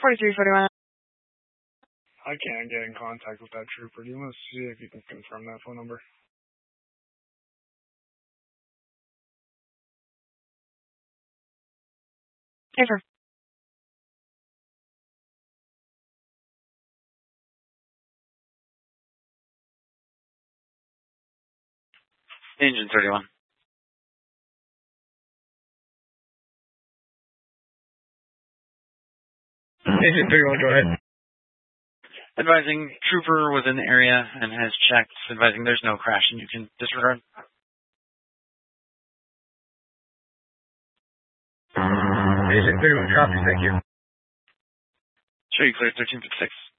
4341. I can't get in contact with that trooper. Do you want to see if you can confirm that phone number? Confirm. Engine 31. Engine 31, go ahead. Advising trooper was in the area and has checked, advising there's no crash and you can disregard. Engine 31, copy, thank you. Show you clear 1356.